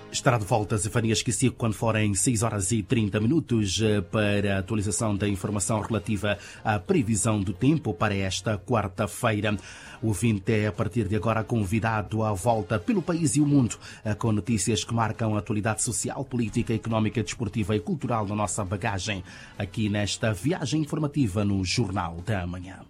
Estará de volta Zefanias Kisico quando forem 6 horas e 30 minutos para a atualização da informação relativa à previsão do tempo para esta quarta-feira. O ouvinte é, a partir de agora, convidado à volta pelo país e o mundo com notícias que marcam a atualidade social, política, económica, desportiva e cultural na nossa bagagem, aqui nesta viagem informativa no Jornal da Manhã.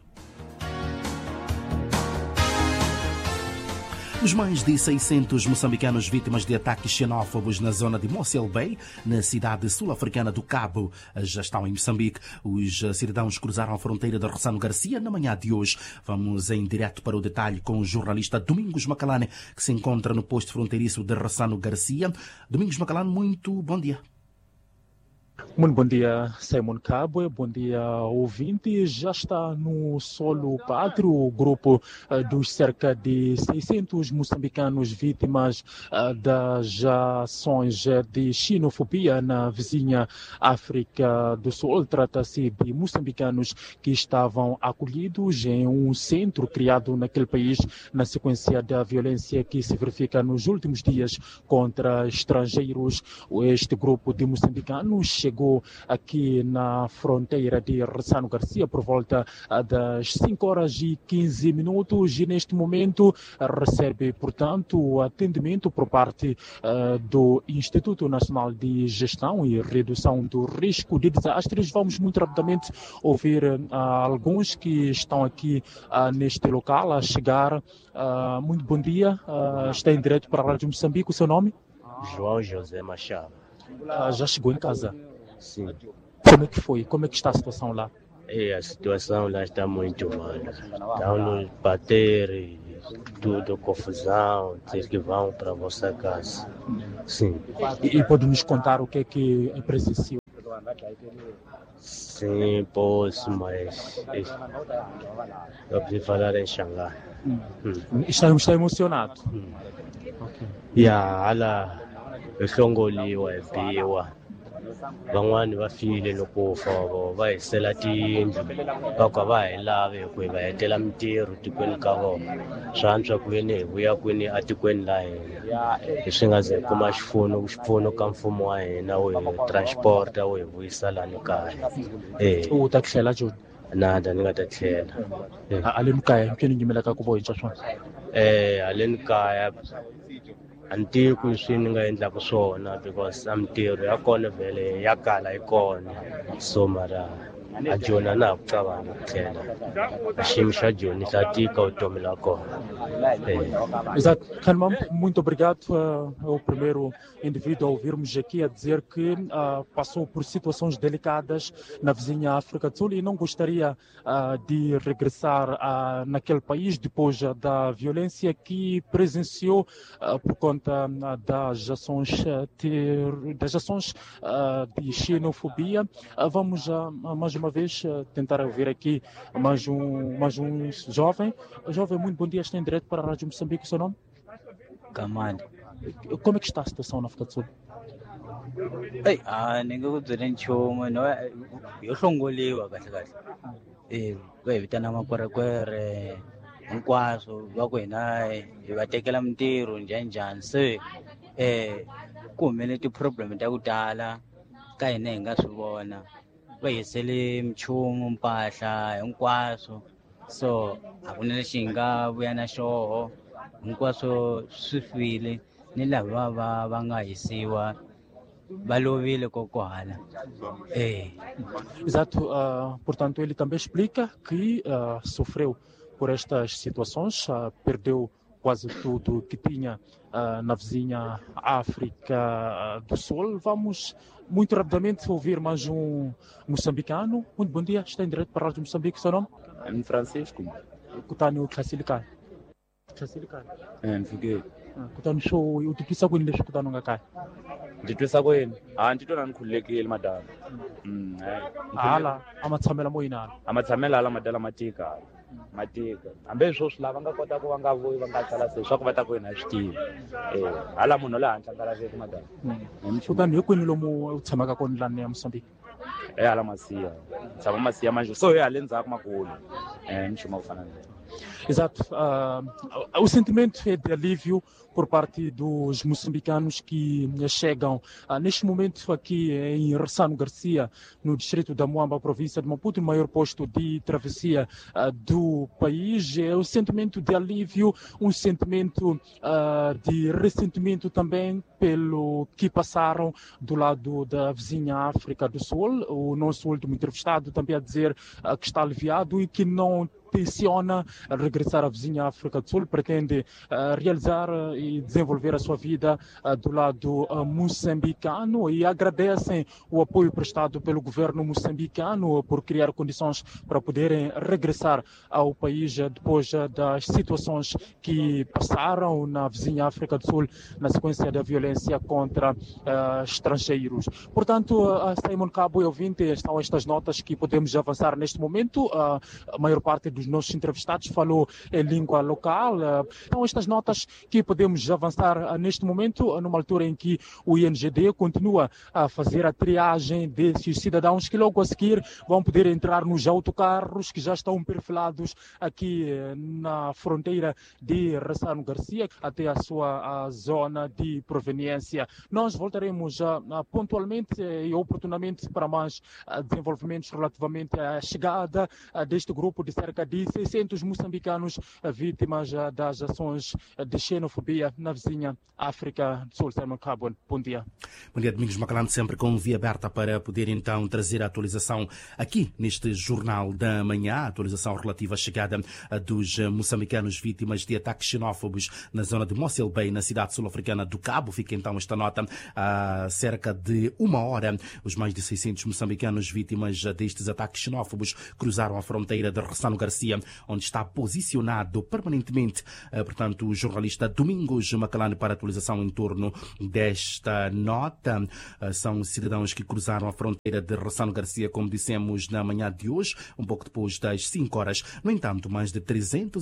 Os mais de 600 moçambicanos vítimas de ataques xenófobos na zona de Mossel Bay, na cidade sul-africana do Cabo, já estão em Moçambique. Os cidadãos cruzaram a fronteira de Rossano Garcia na manhã de hoje. Vamos em direto para o detalhe com o jornalista Domingos Macalane, que se encontra no posto fronteiriço de Rossano Garcia. Domingos Macalane, muito bom dia. Muito bom dia, Simon Cabo. Bom dia, ouvinte. Já está no solo pátrio o grupo dos cerca de 600 moçambicanos vítimas das ações de xenofobia na vizinha África do Sul. Trata-se de moçambicanos que estavam acolhidos em um centro criado naquele país na sequência da violência que se verifica nos últimos dias contra estrangeiros. Este grupo de moçambicanos chegou aqui na fronteira de Rossano Garcia por volta das 5 horas e 15 minutos e neste momento recebe, portanto, atendimento por parte do Instituto Nacional de Gestão e Redução do Risco de Desastres. Vamos muito rapidamente ouvir alguns que estão aqui neste local a chegar. Muito bom dia, está em direto para a Rádio Moçambique. O seu nome? João José Machado. Já chegou em casa? Sim. Como é que foi? Como é que está a situação lá? A situação lá está muito mal. Estão nos bater e tudo, confusão, dizer que vão para a vossa casa. Sim. E pode nos contar o que é presenciou? Sim, posso, mas eu preciso falar em Xangá. Está emocionado? Okay. E hala, eu hlongoliwa ebiwa. Van'wani va file loko va hisela tiyindlu va ka va hi lave ku va hetela mitirho tikweni ka vona. Swa antswa kwini hi vuya kwini atikweni la hina leswi nga ze kuma xipfuno ka mfumo wa hina wo hi transporta wo hi vuyisa lani kaya. U ta tlhela Joni? Nada ni nga ta tlhela. Haleni kaya mpini nyimelaka ku voyintshwa swona? Haleni kaya a ni tivi ku swi ni nga endlaka swona because a mitirho ya kona vhele ya kala yi kona, so mara a Joni a na ha ku cabanga ku tlhela xiyimo xa Joni xa tika vutomi la kona. Exato. Kanmam, muito obrigado. É o primeiro indivíduo a ouvirmos aqui a dizer que passou por situações delicadas na vizinha África do Sul e não gostaria de regressar naquele país depois da violência que presenciou por conta das ações de xenofobia. Vamos mais uma vez tentar ouvir aqui mais um jovem. Jovem, muito bom dia, está em direto para a Rádio Moçambique. O seu nome? Kamani. Como é que está a situação na África do Sul? Ninguém ku byela nchumu yo hlongoliwa kahle kahle. Va hi vitana makwerekwere hinkwaswo va ku hina hi va tekela mitirho njhani se ku humele ti-problem ta ku tala ka hina hi nga swi vona. Va hisele michumu, mpahla hinkwaswo, so a ku na lexi hi nga vuya na xoho, hinkwaswo swi file ni lava va nga hisiwa va lovile kokwala. Exato. Portanto, ele também explica que sofreu por estas situações, perdeu quase tudo que tinha na vizinha África do Sul. Vamos muito rapidamente ouvir mais um moçambicano. Muito bom dia, está em direto para a Rádio Moçambique. Seu nome? Francisco. Kutani utlhasilika. Mfikile. Kutani sho utipisa kwini leswi kutani nga kaya? Ndzi twisa ku yini? Ndzi twa ni khululekile madala. Hala ama tshamela mo yina. Ama tshamela hala madala matika. Hambe swo swi lava nga kota ku va nga vuyi va nga tsala se swa ku va ta ku yina swi tivi. Hala munhu la hantlha nga laveki madala. Kutani hi kwini lomu u tshamaka kona lani ya Moçambique? Hala Masiya. Tshama Masiya manje. So hi hale ndzhaku Magulu. Nchumu ku fana na. Exato. O sentimento é de alívio por parte dos moçambicanos que chegam neste momento aqui em Ressano Garcia, no distrito da Moamba, província de Maputo, o maior posto de travessia do país. É um sentimento de alívio, um sentimento de ressentimento também pelo que passaram do lado da vizinha África do Sul. O nosso último entrevistado também a dizer que está aliviado e que não tenciona regressar à vizinha África do Sul, pretende realizar e desenvolver a sua vida do lado moçambicano, e agradecem o apoio prestado pelo governo moçambicano por criar condições para poderem regressar ao país depois das situações que passaram na vizinha África do Sul na sequência da violência contra estrangeiros. Portanto, Simon Cabo e ouvinte, estão estas notas que podemos avançar neste momento. A maior parte dos nossos entrevistados falou em língua local. Então, estas notas que podemos avançar neste momento, numa altura em que o INGD continua a fazer a triagem desses cidadãos que logo a seguir vão poder entrar nos autocarros que já estão perfilados aqui na fronteira de Ressano Garcia até a sua zona de proveniência. Nós voltaremos pontualmente e oportunamente para mais desenvolvimentos relativamente à chegada deste grupo de cerca de 600 moçambicanos vítimas das ações de xenofobia na vizinha África do Sul. Simon Cabo, bom dia. Bom dia, Domingos Macalante, sempre com via aberta para poder então trazer a atualização aqui neste Jornal da Manhã, a atualização relativa à chegada dos moçambicanos vítimas de ataques xenófobos na zona de Mossel Bay, na cidade sul-africana do Cabo. Fica então esta nota há cerca de uma hora. Os mais de 600 moçambicanos vítimas destes ataques xenófobos cruzaram a fronteira de Ressano Garcia, onde está posicionado permanentemente, portanto, o jornalista Domingos Macalane para atualização em torno desta nota. São cidadãos que cruzaram a fronteira de Ressano Garcia, como dissemos na manhã de hoje, um pouco depois das 5 horas. No entanto, mais de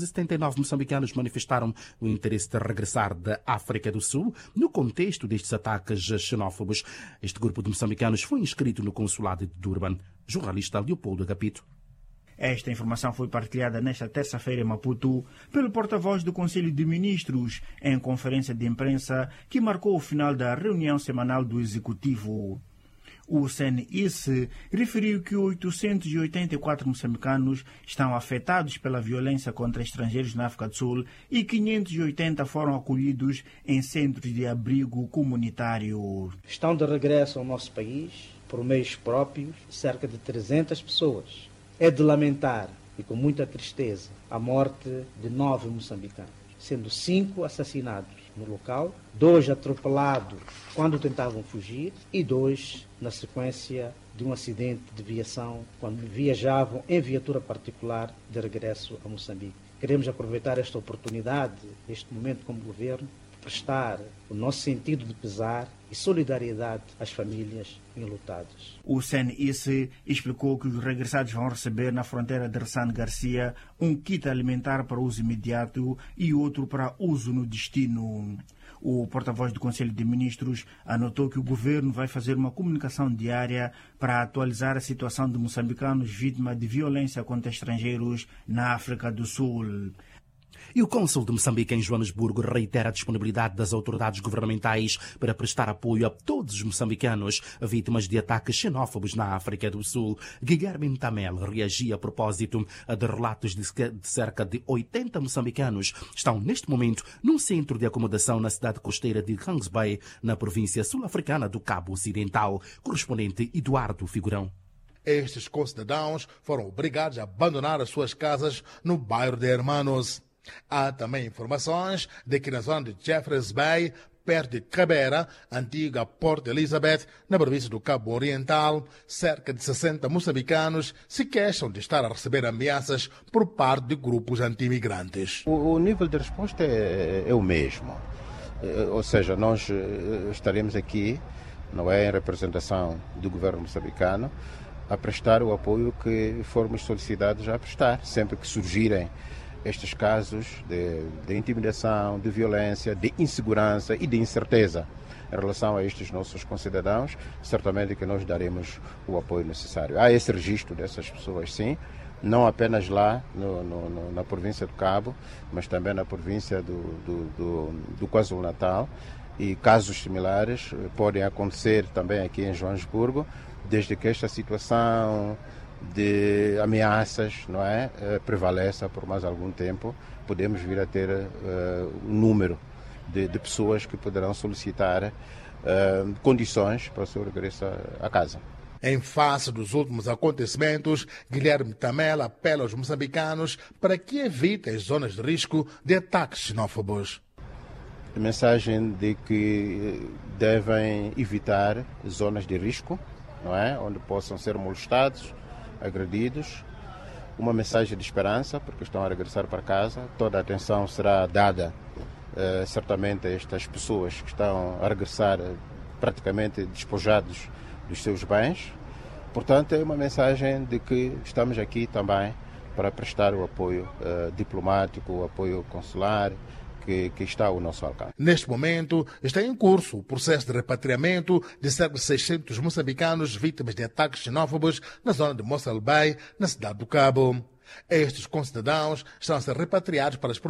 379 moçambicanos manifestaram o interesse de regressar da África do Sul no contexto destes ataques xenófobos. Este grupo de moçambicanos foi inscrito no consulado de Durban. Jornalista Leopoldo Agapito. Esta informação foi partilhada nesta terça-feira em Maputo pelo porta-voz do Conselho de Ministros em conferência de imprensa que marcou o final da reunião semanal do Executivo. O CNIS referiu que 884 moçambicanos estão afetados pela violência contra estrangeiros na África do Sul e 580 foram acolhidos em centros de abrigo comunitário. Estão de regresso ao nosso país, por meios próprios, cerca de 300 pessoas. É de lamentar, e com muita tristeza, a morte de 9 moçambicanos, sendo 5 assassinados no local, 2 atropelados quando tentavam fugir e 2 na sequência de um acidente de viação quando viajavam em viatura particular de regresso a Moçambique. Queremos aproveitar esta oportunidade, este momento como governo, prestar o nosso sentido de pesar e solidariedade às famílias enlutadas. O CNIS explicou que os regressados vão receber na fronteira de Ressano Garcia um kit alimentar para uso imediato e outro para uso no destino. O porta-voz do Conselho de Ministros anotou que o governo vai fazer uma comunicação diária para atualizar a situação de moçambicanos vítimas de violência contra estrangeiros na África do Sul. E o cônsul de Moçambique em Joanesburgo reitera a disponibilidade das autoridades governamentais para prestar apoio a todos os moçambicanos vítimas de ataques xenófobos na África do Sul. Guilherme Ntamel reagia a propósito de relatos de cerca de 80 moçambicanos estão neste momento num centro de acomodação na cidade costeira de Hawke's Bay, na província sul-africana do Cabo Ocidental. Correspondente Eduardo Figurão. Estes concidadãos foram obrigados a abandonar as suas casas no bairro de Hermanos. Há também informações de que na zona de Jeffreys Bay, perto de Cabeira, antiga Port Elizabeth, na província do Cabo Oriental, cerca de 60 moçambicanos se queixam de estar a receber ameaças por parte de grupos anti-imigrantes. O nível de resposta é o mesmo. Ou seja, nós estaremos aqui, não é, em representação do governo moçambicano, a prestar o apoio que formos solicitados a prestar, sempre que surgirem estes casos de intimidação, de violência, de insegurança e de incerteza em relação a estes nossos concidadãos, certamente que nós daremos o apoio necessário. Há esse registro dessas pessoas, sim, não apenas lá na província do Cabo, mas também na província do KwaZulu-Natal, e casos similares podem acontecer também aqui em Joanesburgo, desde que esta situação de ameaças, não é, prevaleça por mais algum tempo. Podemos vir a ter um número de pessoas que poderão solicitar condições para o seu regresso a casa. Em face dos últimos acontecimentos, Guilherme Tamela apela aos moçambicanos para que evitem as zonas de risco de ataques xenófobos. A mensagem de que devem evitar zonas de risco, não é, onde possam ser molestados, agredidos. Uma mensagem de esperança, porque estão a regressar para casa. Toda a atenção será dada certamente a estas pessoas que estão a regressar praticamente despojados dos seus bens. Portanto, é uma mensagem de que estamos aqui também para prestar o apoio diplomático, o apoio consular, que está ao nosso alcance. Neste momento, está em curso o processo de repatriamento de cerca de 600 moçambicanos vítimas de ataques xenófobos na zona de Mossel Bay, na cidade do Cabo. Estes concidadãos estão a ser repatriados para as